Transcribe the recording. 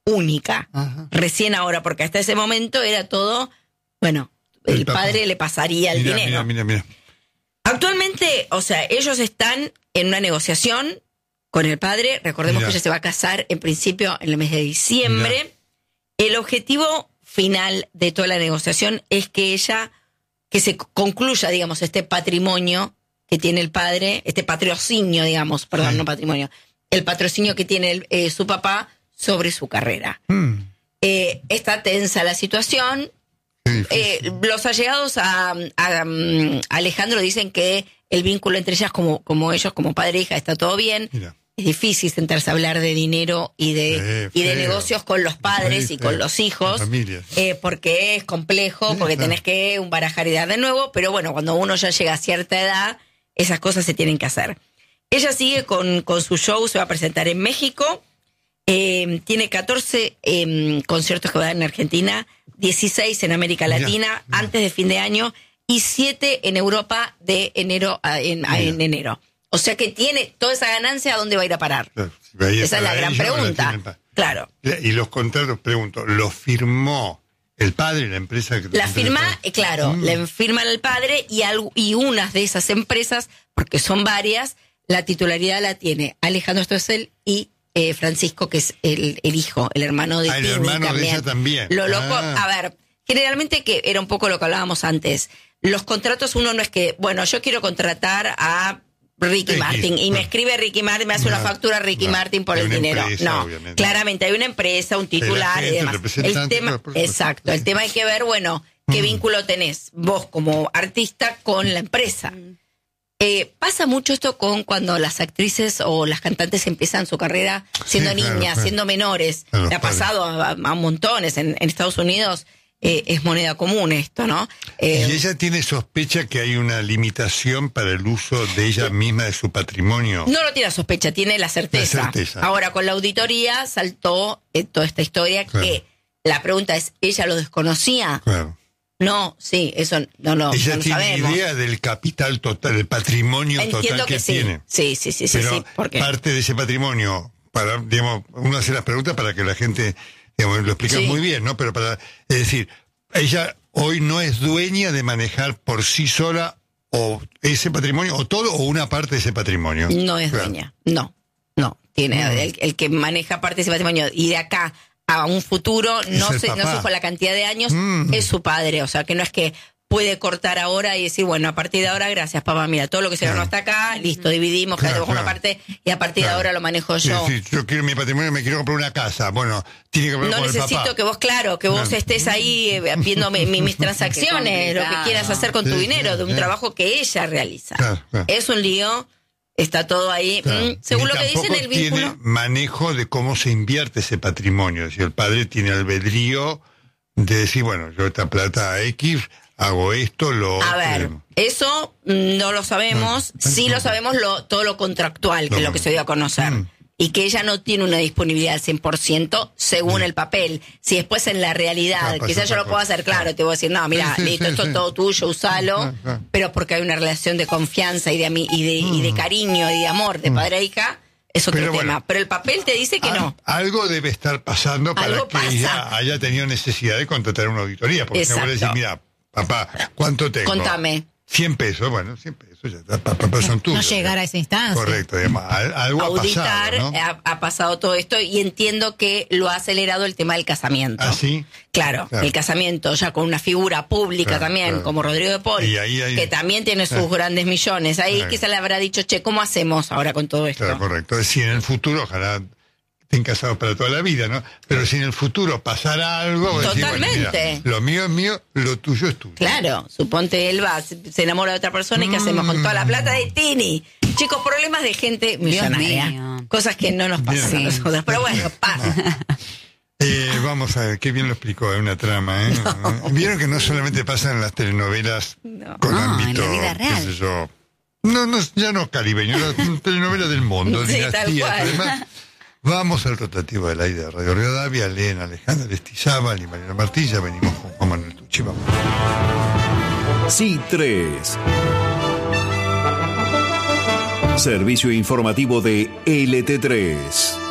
única. Ajá. Recién ahora, porque hasta ese momento era todo, bueno, el padre le pasaría el dinero. Mira. Actualmente, o sea, ellos están en una negociación con el padre. Recordemos que ella se va a casar en principio en el mes de diciembre. El objetivo final de toda la negociación es que se concluya, digamos, este patrimonio que tiene el padre, este patrocinio, digamos, perdón, no patrimonio, el patrocinio que tiene su papá sobre su carrera. Está tensa la situación. Los allegados a Alejandro dicen que el vínculo entre ellas como ellos, como padre e hija, está todo bien. Mira. Es difícil sentarse a hablar de dinero y de negocios con los padres y con los hijos, porque es complejo, porque tenés que barajar y dar de nuevo, pero bueno, cuando uno ya llega a cierta edad, esas cosas se tienen que hacer. Ella sigue con su show, se va a presentar en México, tiene 14 conciertos que va a dar en Argentina, 16 en América Latina antes de fin de año y 7 en Europa de enero en enero. O sea que tiene toda esa ganancia, ¿a dónde va a ir a parar? Esa es la gran pregunta. Claro. Y los contratos, pregunto, ¿los firmó el padre, la empresa? La firma, le firman al padre y unas de esas empresas, porque son varias, la titularidad la tiene Alejandro Stoessel y Francisco, que es el hijo, el hermano de Tini. El hermano también. De ella también. Lo loco, a ver, generalmente, que era un poco lo que hablábamos antes, los contratos uno no es que, bueno, yo quiero contratar a Ricky Martin y me escribe Ricky Martin, me hace una factura a Ricky Martin por el dinero. Empresa, obviamente. Claramente hay una empresa, un titular y demás. El tema, exacto, el tema hay que ver, bueno, qué vínculo tenés vos como artista con la empresa. Pasa mucho esto cuando las actrices o las cantantes empiezan su carrera siendo niñas, siendo menores. Le ha pasado a montones en Estados Unidos. Es moneda común esto, ¿no? Y ella tiene sospecha que hay una limitación para el uso de ella misma de su patrimonio. No lo tiene sospecha, tiene la certeza. Ahora, con la auditoría saltó toda esta historia que la pregunta es, ¿ella lo desconocía? Claro. No, sí, eso no lo sabemos. Ella tiene idea del capital total, del patrimonio total que tiene. Sí. Pero parte de ese patrimonio, uno hace las preguntas para que la gente... lo explicas muy bien, ¿no? Pero es decir, ella hoy no es dueña de manejar por sí sola o ese patrimonio, o todo, o una parte de ese patrimonio. No es dueña, no. Tiene el que maneja parte de ese patrimonio y de acá a un futuro, no sé con la cantidad de años, es su padre. O sea, que no es que puede cortar ahora y decir, bueno, a partir de ahora, gracias, papá, mira, todo lo que se ganó hasta acá, listo, dividimos, cada uno una parte, y a partir de ahora lo manejo yo. Sí, yo quiero mi patrimonio, me quiero comprar una casa, bueno, tiene que hablar con el papá. No necesito que vos estés ahí viendo mis transacciones, lo que quieras hacer con tu dinero, de un trabajo que ella realiza. Es un lío, está todo ahí. Según lo que dicen, el vínculo... tiene manejo de cómo se invierte ese patrimonio, si el padre tiene albedrío de decir, bueno, yo esta plata X... hago esto, A ver, eso no lo sabemos. Sí lo sabemos todo lo contractual, que es lo que se dio a conocer. Y que ella no tiene una disponibilidad al 100% según el papel. Si después en la realidad, quizás yo lo puedo hacer, te voy a decir, no, mira, listo, esto es todo tuyo, usalo. Pero porque hay una relación de confianza y de cariño y de amor de padre a hija, es otro tema. Pero el papel te dice que no. Algo debe estar pasando para que ella haya tenido necesidad de contratar una auditoría. Porque se puede decir, mira, papá, ¿cuánto tengo? Contame. 100 pesos, bueno, 100 pesos ya está, papá, son tuyos. No llegar a esa instancia. Correcto, digamos, algo auditar, ha pasado, ¿no? ha pasado todo esto y entiendo que lo ha acelerado el tema del casamiento. ¿Ah, sí? Claro, el casamiento ya con una figura pública también, como Rodrigo de Paul, que también tiene sus grandes millones. Ahí quizá le habrá dicho, ¿cómo hacemos ahora con todo esto? Claro, correcto. Es decir, en el futuro, ojalá estén casados para toda la vida, ¿no? Pero si en el futuro pasara algo... Totalmente. Decir, bueno, mira, lo mío es mío, lo tuyo es tuyo. Claro, suponte él se enamora de otra persona y ¿qué hacemos con toda la plata de Tini? Chicos, problemas de gente millonaria. Cosas que no nos pasan a nosotros. Pero bueno, pasa. Vamos a ver, qué bien lo explicó, es una trama, ¿eh? No. Vieron que no solamente pasa en las telenovelas con ámbito, en la vida real. qué sé yo... ya no caribeño, las telenovelas del mundo, dinastías, además... Vamos al rotativo del aire de Radio Rivadavia, Elena, Alejandra Estizábal y Mariana Martilla. Venimos con Juan Manuel Tucci. Vamos. Sí, 3. Servicio informativo de LT3.